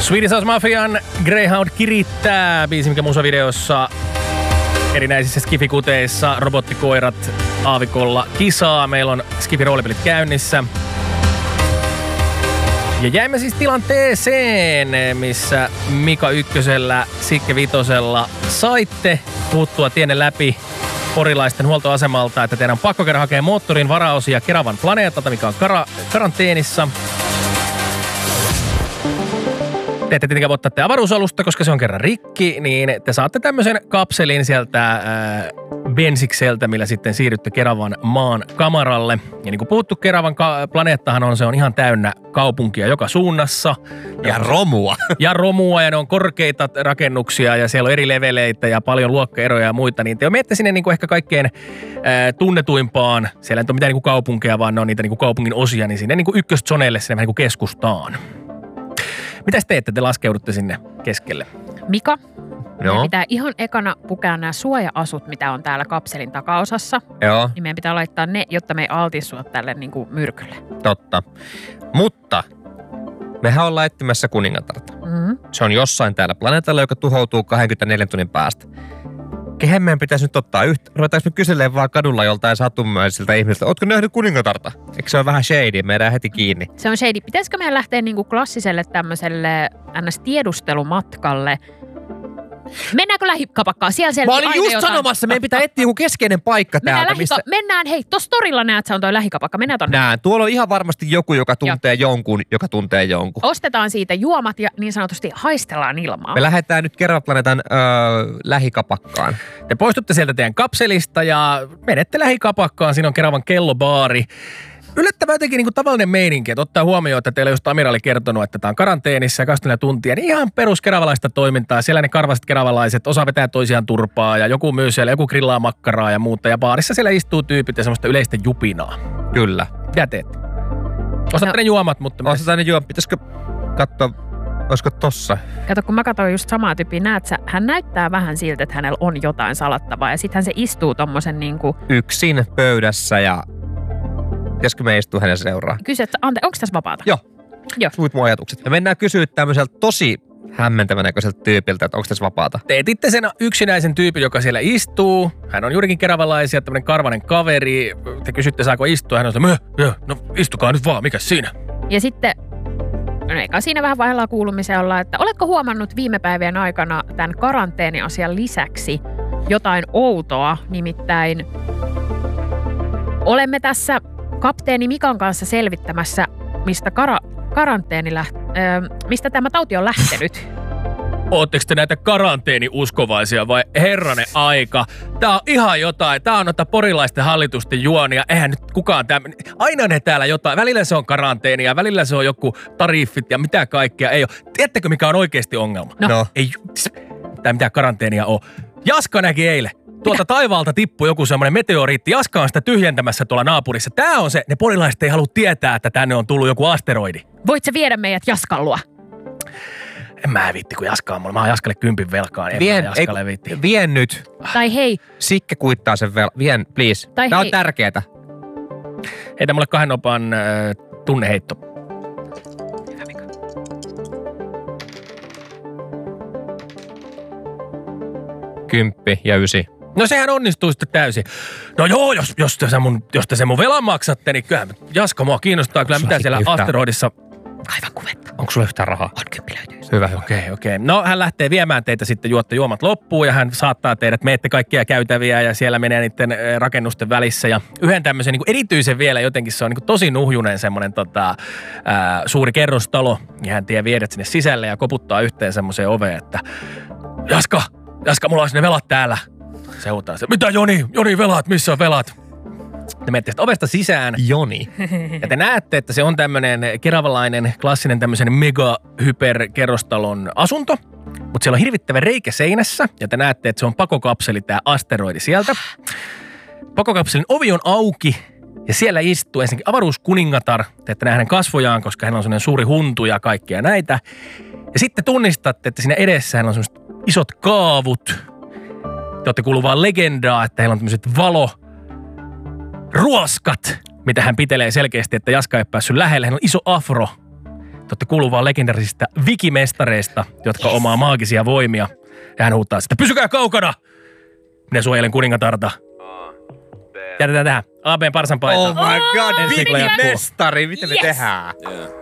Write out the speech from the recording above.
Swedish House Mafian Greyhound kirittää, biisi mikä musavideossa erinäisissä skifikuteissa robottikoirat aavikolla kisaa. Meillä on skifi-roolipelit käynnissä. Ja jäimme siis tilanteeseen, missä Mika Ykkösellä, Sikke Vitosella saitte puuttua tienne läpi porilaisten huoltoasemalta, että teidän on pakko käydä hakemaan moottorin varaosia Keravan planeetalta, mikä on karanteenissa. Te ette tietenkään ottaa te avaruusalusta, koska se on kerran rikki, niin te saatte tämmöisen kapselin sieltä Bensikseltä, millä sitten siirrytte Keravan maan kamaralle. Ja niin kuin puhuttu, Keravan planeettahan se on ihan täynnä kaupunkia joka suunnassa. Ja romua. Ja romua, ja ne on korkeita rakennuksia, ja siellä on eri leveleitä ja paljon luokkaeroja ja muita. Niin te menette sinne niin kuin ehkä kaikkein tunnetuimpaan, siellä ei ole mitään niin kuin kaupunkeja, vaan ne on niitä niin kuin kaupungin osia, niin sinne niin kuin ykköstsonelle, sinne vähän niin kuin keskustaan. Mitäs teette? Te laskeudutte sinne keskelle. Mika, Joo. meidän pitää ihan ekana pukea nämä suoja-asut, mitä on täällä kapselin takaosassa. Joo, Niin meidän pitää laittaa ne, jotta me ei altistua tälle niin kuin myrkylle. totta. Mutta mehän ollaan etsimässä kuningatarta. Mm-hmm. Se on jossain täällä planeetalla, joka tuhoutuu 24 tunnin päästä. Kehen meidän pitäisi nyt ottaa ruvetaanko me kyselemään vaan kadulla joltain satumaisilta ihmisiltä, ootko nähnyt kuningatarta? Eikö se ole vähän shady? Me jäädään heti kiinni. Se on shady. Pitäisikö meidän lähteä niin kuin klassiselle tämmöiselle NS-tiedustelumatkalle? Mennäänkö lähikapakkaan? Siellä Mä olin aina just jotain. sanomassa, meidän pitää etsiä joku keskeinen paikka täältä. Mennään, hei, tossa torilla näet, se on toi lähikapakka. Mennään tonne. Näen, tuolla on ihan varmasti joku, joka tuntee jonkun, joka tuntee jonkun. Ostetaan siitä juomat ja niin sanotusti haistellaan ilmaa. Me lähdetään nyt Keravan planeetan lähikapakkaan. Te poistutte sieltä teidän kapselista ja menette lähikapakkaan. Siinä on Keravan kellobaari. Yllättävän jotenkin niin kuin tavallinen meininki, että ottaa huomioon, että teillä just amiraali kertonut, että tämä on karanteenissa ja 24 tuntia, niin ihan peruskeravalaista toimintaa. Siellä ne karvaset keravalaiset, osa vetää toisiaan turpaa ja joku myy siellä, joku grillaa makkaraa ja muuta. Ja baarissa siellä istuu tyypit ja semmoista yleistä jupinaa. Kyllä. Mitä teet? Ostatte ne juomat, mutta... Ostetaan ne juomat. Pitäisikö katsoa, olisiko tossa? Kato, kun mä katsoin just samaa tyyppiä, näet sä, hän näyttää vähän siltä, että hänellä on jotain salattavaa. Ja sittenhän se istuu tommosen niinku... Yksin pöydässä ja... Pitäisikö me istua hänen seuraan? Kysy, että onko tässä vapaata? Joo. Joo. Suit mun ajatukset. Me mennään kysyä tämmöiseltä tosi hämmentävän näköiseltä tyypiltä, että onko tässä vapaata. Te etitte sen yksinäisen tyypin, joka siellä istuu. Hän on juurikin keravalaisia, tämmöinen karvanen kaveri. Te kysytte, saako istua. Hän on se, no istukaa nyt vaan, mikäs siinä? Ja sitten, no eikä siinä vähän vaihella kuulumisen olla, että oletko huomannut viime päivien aikana tämän karanteeniasian lisäksi jotain outoa, nimittäin olemme tässä kapteeni Mikan kanssa selvittämässä, mistä mistä tämä tauti on lähtenyt. Ootteko te näitä karanteeniuskovaisia vai herranen aika? Tää on ihan jotain. Tää on noita porilaisten hallitusten juonia. Eihän nyt kukaan aina ne täällä jotain. Välillä se on karanteeni ja välillä se on joku tariffit ja mitä kaikkea ei ole. Tiedättekö mikä on oikeasti ongelma? No. Ei tää mitään karanteenia ole. Jaska näki eilen. Tuolta taivaalta tippui joku semmoinen meteoriitti. Jaska on sitä tyhjentämässä tuolla naapurissa. Tää on se. Ne porilaiset ei halua tietää, että tänne on tullut joku asteroidi. Voit sä viedä meidät Jaskan luo? En mä viitti, kun Jaska on mulla. Mä oon Jaskalle 10 velkaan. En mä Jaskalle viitti. Vien nyt. Tai hei. Sikke kuittaa sen Vien, please. Tai Tää hei. on tärkeetä. Heitä mulle 2 nopan tunneheitto. 10 ja 9. No sehän onnistuu sitten täysin. No joo, jos te sen mun velan maksatte, niin kyllä Jaska mua kiinnostaa kyllä mitä siellä asteroidissa. Aivan kuvetta. Onko sulla yhtään rahaa? On 10 löytyy. Hyvä. Okei. No hän lähtee viemään teitä sitten juomat loppuun ja hän saattaa teidät, meette kaikkia käytäviä ja siellä menee niiden rakennusten välissä. Ja yhden tämmöisen niin kuin erityisen vielä jotenkin se on niin kuin tosi nuhjunen semmoinen suuri kerrostalo. Ja hän tie viedät sinne sisälle ja koputtaa yhteen semmoiseen oveen, että Jaska, mulla olisi ne velat täällä. Se huutaa se, mitä Joni velat, missä on velat? Te menette ovesta sisään. Joni. Ja te näette, että se on tämmöinen keravalainen, klassinen tämmöisen mega-hyperkerrostalon asunto. Mutta siellä on hirvittävä reikä seinässä. Ja te näette, että se on pakokapseli, tämä asteroidi sieltä. Pakokapselin ovi on auki. Ja siellä istuu ensinnäkin avaruuskuningatar. Te ette näe hänen kasvojaan, koska hän on semmoinen suuri huntu ja kaikkia näitä. Ja sitten tunnistatte, että siinä edessä hän on semmoiset isot kaavut. Te olette kuullut vaan legendaa, että heillä on tämmöiset ruoskat, mitä hän pitelee selkeästi, että Jaska ei päässyt lähelle. Hän on iso afro. Te olette kuullut vaan legendarisista vikimestareista, jotka omaa maagisia voimia. Ja hän huuttaa sitä, pysykää kaukana! Minä suojelen kuningatarta. Jätetään tähän. AB Parsan paita. Oh my god, Ensi viikko jatkuu. vikimestari, mitä me Yes. tehdään? Yeah.